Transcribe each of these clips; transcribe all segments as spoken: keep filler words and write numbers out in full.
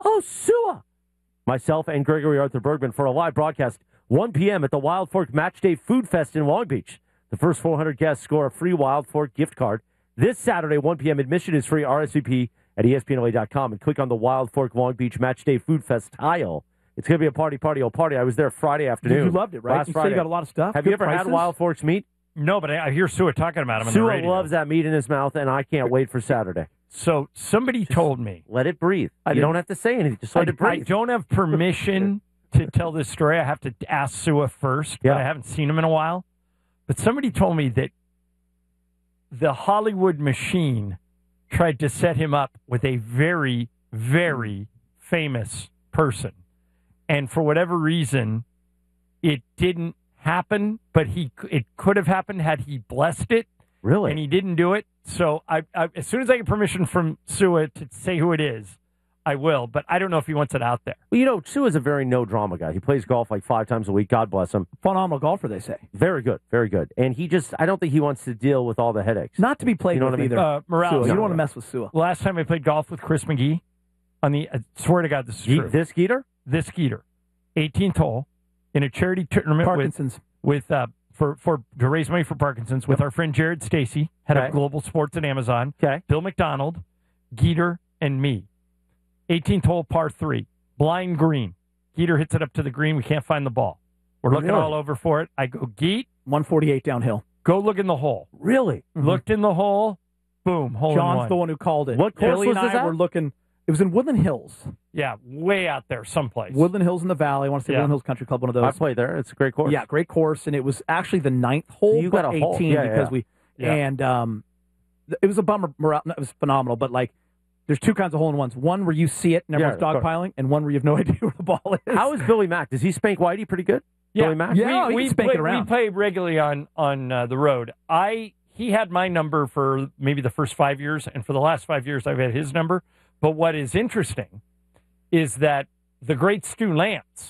Oh, Sua! Myself and Gregory Arthur Bergman for a live broadcast, one p.m. at the Wild Fork Matchday Food Fest in Long Beach. The first four hundred guests score a free Wild Fork gift card. This Saturday, one p.m. Admission is free. R S V P at E S P N L A dot com and click on the Wild Fork Long Beach Matchday Food Fest tile. It's going to be a party, party, oh party. I was there Friday afternoon. You loved it, right? Last you Friday. said you got a lot of stuff. Have Good you ever prices? had Wild Fork's meat? No, but I, I hear Sua talking about him on Sua the radio. loves that meat in his mouth, and I can't wait for Saturday. So somebody Just told me. Let it breathe. I you didn't- don't have to say anything. Just let I, it breathe. I don't have permission to tell this story. I have to ask Sua first, Yeah. but I haven't seen him in a while. But somebody told me that the Hollywood machine tried to set him up with a very, very famous person. And for whatever reason, it didn't happen, but he it could have happened had he blessed it. Really? And he didn't do it. So I, I, as soon as I get permission from Sua to say who it is, I will. But I don't know if he wants it out there. Well, you know, Sua's a very no-drama guy. He plays golf like five times a week. God bless him. Phenomenal golfer, they say. Very good. Very good. And he just, I don't think he wants to deal with all the headaches. Not to be played You know with what I mean? either. Uh, Morales. Sua. You No, don't want to no. mess with Sua. Last time I played golf with Chris McGee, on the, I swear to God, this is Ge- true. This Geeter? This Skeeter, eighteenth hole, in a charity tournament with, Parkinson's. with uh, for, for to raise money for Parkinson's with our friend Jared Stacy, head Okay. of global sports at Amazon, Okay. Bill McDonald, Geeter, and me. eighteenth hole, par three, blind green. Geeter hits it up to the green. We can't find the ball. We're looking Really? all over for it. I go, Geet, one forty-eight downhill. go look in the hole. Really? Mhm. Looked in the hole. Boom, hole in John's one. the one who called it. What course Billy was and this I at? were looking. It was in Woodland Hills. Yeah, way out there someplace. Woodland Hills in the Valley. I want to say Yeah. Woodland Hills Country Club, one of those. I play there. It's a great course. Yeah, great course, and it was actually the ninth hole, You but got a eighteen hole. Yeah, because yeah. we Yeah. and um, th- it was a bummer. Morale, no, it was phenomenal, but like, there's two kinds of hole in ones. One where you see it and Yeah, everyone's of course. dogpiling, and one where you have no idea where the ball is. How is Billy Mack? Does he spank Whitey pretty good? Yeah, Billy Mack? Yeah, we, he we can spank play, it around. We play regularly on on uh, the road. I he had my number for maybe the first five years, and for the last five years, I've had his number. But what is interesting is that the great Stu Lance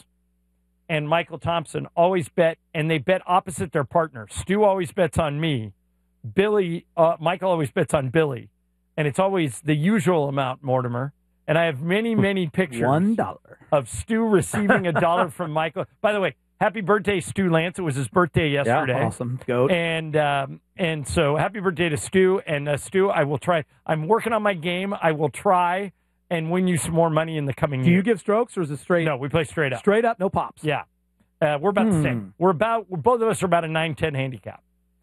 and Michael Thompson always bet, and they bet opposite their partner. Stu always bets on me. Billy, uh, Michael always bets on Billy, and it's always the usual amount, Mortimer. And I have many, many pictures One dollar. of Stu receiving a dollar from Michael. By the way, happy birthday, Stu Lance. It was his birthday yesterday. Awesome. Goat. And um, and so happy birthday to Stu. And uh, Stu, I will try. I'm working on my game. I will try and win you some more money in the coming Do year. you give strokes or is it straight? No, we play straight up. Straight up, no pops. Yeah. Uh, we're about the Hmm. same. We're about, we're, both of us are about a nine ten handicap.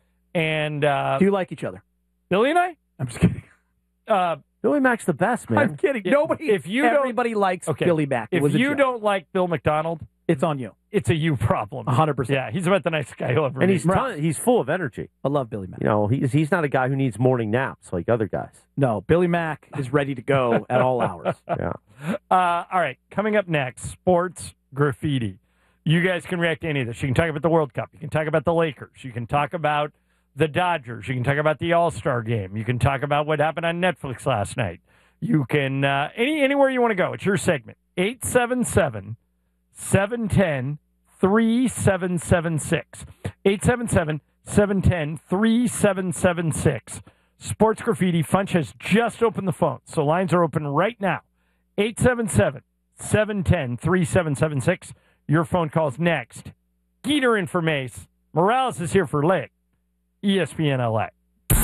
And uh, Do you like each other? Billy and I, I'm just kidding. uh, Billy Mack's the best, man. I'm kidding. If- Nobody. if you don't- everybody likes Okay. Billy Mack. It if was a you joke. don't like Bill McDonald, it's on you. it's a you problem. A hundred percent. Yeah, he's about the nicest guy you'll ever and meet. he's ton, he's full of energy. I love Billy Mack. You know, he's he's not a guy who needs morning naps like other guys. No, Billy Mack is ready to go at all hours. Yeah. Uh, all right, coming up next, sports graffiti. You guys can react to any of this. You can talk about the World Cup. You can talk about the Lakers. You can talk about the Dodgers. You can talk about the All-Star game. You can talk about what happened on Netflix last night. You can, uh, any anywhere you want to go. It's your segment. eight seven seven, seven one zero, three seven seven six. eight seven seven, seven one zero, three seven seven six. Sports Graffiti. Funch has just opened the phone, so lines are open right now. eight seven seven, seven one zero, three seven seven six. Your phone calls next. Geeter in for Mace. Morales is here for Lit. E S P N L A.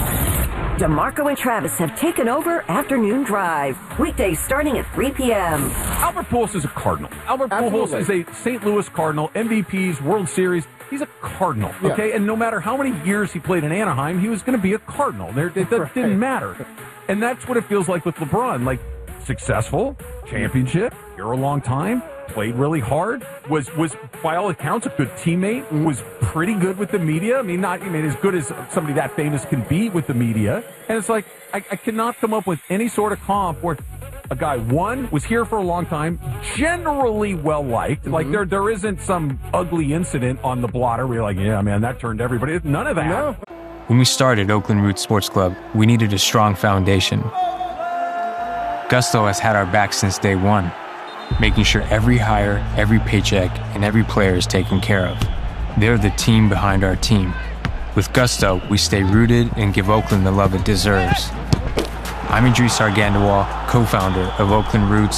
DeMarco and Travis have taken over Afternoon Drive. Weekdays starting at three p.m. Albert Pujols is a Cardinal. Albert Pujols is a Saint Louis Cardinal, M V Ps, World Series. He's a Cardinal, okay? And no matter how many years he played in Anaheim, he was going to be a Cardinal. There, it, that didn't matter. And that's what it feels like with LeBron. Like, successful, championship, here a long time, played really hard, was, was by all accounts, a good teammate, was pretty good with the media. I mean, not I mean, as good as somebody that famous can be with the media. And it's like, I, I cannot come up with any sort of comp where a guy, one, was here for a long time, generally well-liked. Mm-hmm. Like, there there isn't some ugly incident on the blotter where you're like, yeah, man, that turned everybody. None of that. No. When we started Oakland Roots Sports Club, we needed a strong foundation. Gusto has had our back since day one, making sure every hire, every paycheck, and every player is taken care of. They're the team behind our team. With Gusto, we stay rooted and give Oakland the love it deserves. I'm Idris Argandawal, co-founder of Oakland Roots